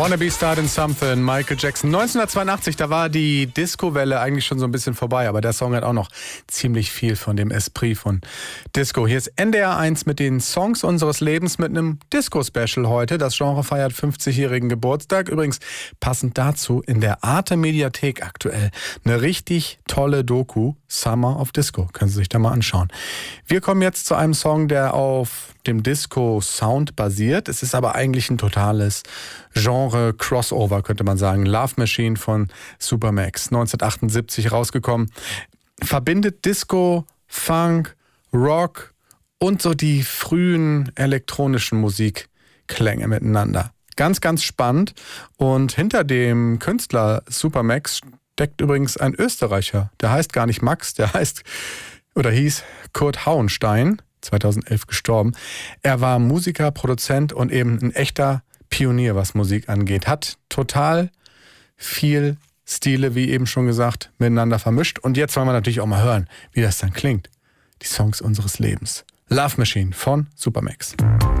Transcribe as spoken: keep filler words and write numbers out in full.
Wanna Be Starting Something, Michael Jackson. neunzehnhundertzweiundachtzig, da war die Disco-Welle eigentlich schon so ein bisschen vorbei, aber der Song hat auch noch ziemlich viel von dem Esprit von Disco. Hier ist N D R eins mit den Songs unseres Lebens mit einem Disco-Special heute. Das Genre feiert fünfzigjährigen Geburtstag. Übrigens passend dazu in der Arte-Mediathek aktuell eine richtig tolle Doku, Summer of Disco. Können Sie sich da mal anschauen. Wir kommen jetzt zu einem Song, der auf dem Disco-Sound basiert. Es ist aber eigentlich ein totales Genre-Crossover, könnte man sagen. Love Machine von Supermax, neunzehnhundertachtundsiebzig rausgekommen. Verbindet Disco, Funk, Rock und so die frühen elektronischen Musikklänge miteinander. Ganz, ganz spannend. Und hinter dem Künstler Supermax steckt übrigens ein Österreicher. Der heißt gar nicht Max, der heißt oder hieß Kurt Hauenstein. zweitausendelf gestorben. Er war Musiker, Produzent und eben ein echter Pionier, was Musik angeht. Hat total viel Stile, wie eben schon gesagt, miteinander vermischt. Und jetzt wollen wir natürlich auch mal hören, wie das dann klingt. Die Songs unseres Lebens. Love Machine von Supermax.